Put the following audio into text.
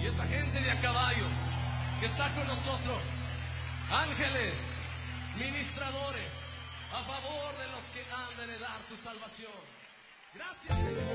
y esa gente de a caballo que está con nosotros, ángeles, ministradores, a favor de los que han de heredar tu salvación. Gracias, Señor.